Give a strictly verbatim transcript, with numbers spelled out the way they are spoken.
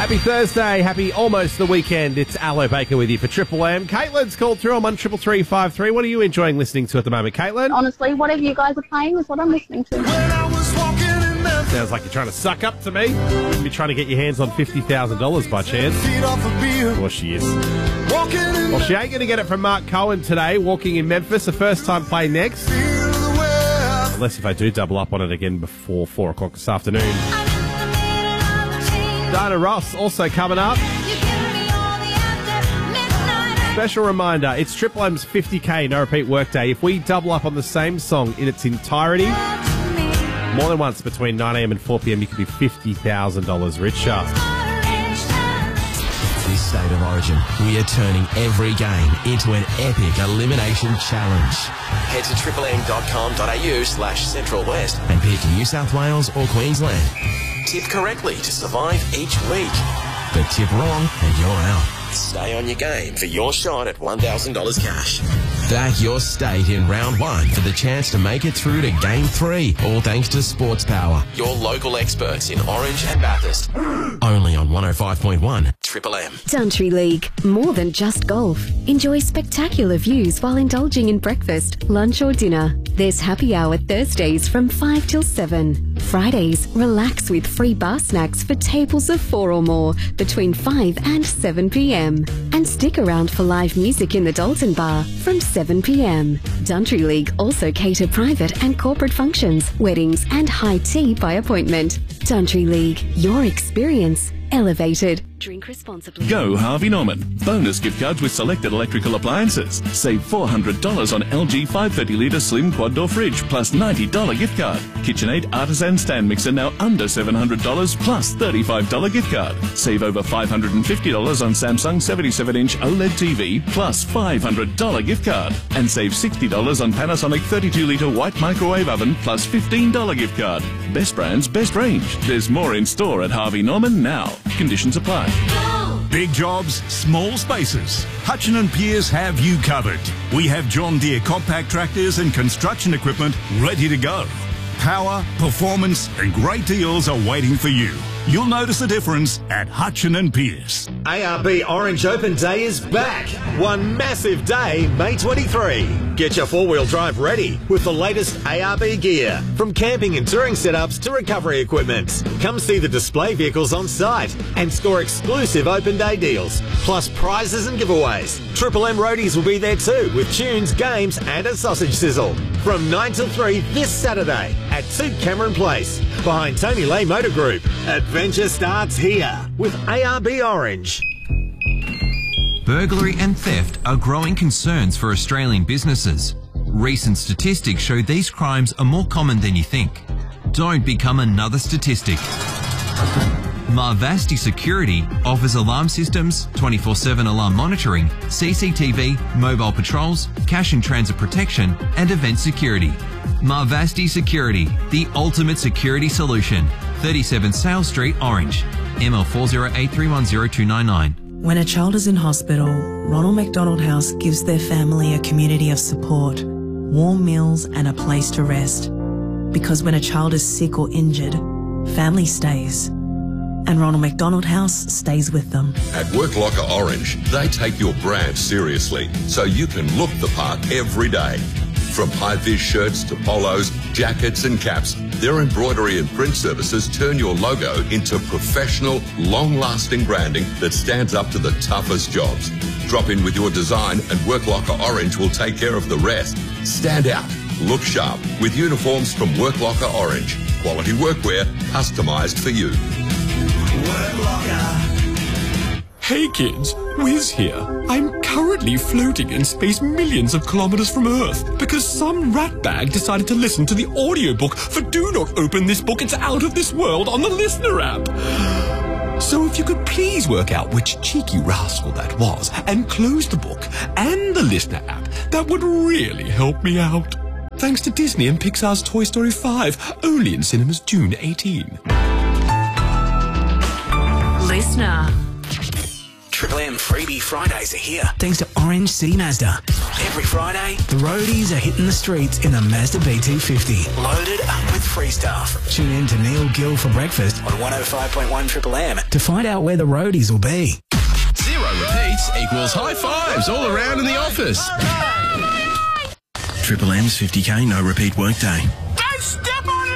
Happy Thursday, happy almost the weekend. It's Aloe Baker with you for Triple M. Caitlin's called through on one triple three five three. What are you enjoying listening to at the moment, Caitlin? Honestly, whatever you guys are playing is what I'm listening to. Sounds like you're trying to suck up to me. You're trying to get your hands on fifty thousand dollars by chance. Of course she is. Well, she ain't going to get it from Mark Cohen today, walking in Memphis. The first time play next. Unless if I do double up on it again before four o'clock this afternoon. Diana Ross also coming up. Special reminder, it's Triple M's fifty K no repeat workday. If we double up on the same song in its entirety, more than once between nine a.m. and four p.m, you could be fifty thousand dollars richer. This State of Origin, we are turning every game into an epic elimination challenge. Head to triple-m.com.au slash Central West and pick New South Wales or Queensland. Tip correctly to survive each week. But tip wrong and you're out. Stay on your game for your shot at one thousand dollars cash. Back your state in round one for the chance to make it through to game three. All thanks to Sports Power, your local experts in Orange and Bathurst. Only on one oh five point one Triple M. Country League, more than just golf. Enjoy spectacular views while indulging in breakfast, lunch or dinner. There's happy hour Thursdays from five till seven. Fridays, relax with free bar snacks for tables of four or more between five and seven p.m. And stick around for live music in the Dalton Bar from seven p.m. Country League also cater private and corporate functions, weddings and high tea by appointment. Country League, your experience elevated. Drink responsibly. Go Harvey Norman. Bonus gift cards with selected electrical appliances. Save four hundred dollars on L G five hundred thirty litre slim quad door fridge plus ninety dollars gift card. KitchenAid Artisan stand mixer now under seven hundred dollars plus thirty-five dollars gift card. Save over five hundred fifty dollars on Samsung seventy-seven inch OLED T V plus five hundred dollars gift card. And save sixty dollars on Panasonic thirty-two litre white microwave oven plus fifteen dollars gift card. Best brands, best range. There's more in store at Harvey Norman now. Conditions apply. Big jobs, small spaces. Hutchin and Pearce have you covered. We have John Deere compact tractors and construction equipment ready to go. Power, performance and great deals are waiting for you. You'll notice the difference at Hutchin and Pearce. A R B Orange Open Day is back. One massive day, May twenty-third. Get your four-wheel drive ready with the latest A R B gear. From camping and touring setups to recovery equipment. Come see the display vehicles on site and score exclusive Open Day deals. Plus prizes and giveaways. Triple M roadies will be there too with tunes, games and a sausage sizzle. From nine till three this Saturday at two Cameron Place. Behind Tony Lay Motor Group. Adventure starts here with A R B Orange. Burglary and theft are growing concerns for Australian businesses. Recent statistics show these crimes are more common than you think. Don't become another statistic. Marvasti Security offers alarm systems, twenty-four seven alarm monitoring, C C T V, mobile patrols, cash and transit protection, and event security. Marvasti Security, the ultimate security solution. thirty-seven Sales Street, Orange. M L four zero eight three one zero two nine nine. When a child is in hospital, Ronald McDonald House gives their family a community of support, warm meals and a place to rest. Because when a child is sick or injured, family stays. And Ronald McDonald House stays with them. At Work Locker Orange, they take your brand seriously, so you can look the part every day. From high-vis shirts to polos, jackets and caps, their embroidery and print services turn your logo into professional, long-lasting branding that stands up to the toughest jobs. Drop in with your design and Work Locker Orange will take care of the rest. Stand out, look sharp with uniforms from Work Locker Orange. Quality workwear customised for you. Work Locker. Hey kids, Wiz here. I'm currently floating in space millions of kilometers from Earth because some ratbag decided to listen to the audiobook for Do Not Open This Book, It's Out of This World on the Listener app. So if you could please work out which cheeky rascal that was and close the book and the Listener app, that would really help me out. Thanks to Disney and Pixar's Toy Story five, only in cinemas June eighteenth. Listener. Triple M Freebie Fridays are here. Thanks to Orange City Mazda. Every Friday, The roadies are hitting the streets in the Mazda B two fifty. loaded up with free stuff. Tune in to Neil Gill for breakfast On one oh five point one Triple M. to find out where the roadies will be. Zero repeats equals high fives all around in the office. Triple M's fifty K no repeat workday. Don't stop!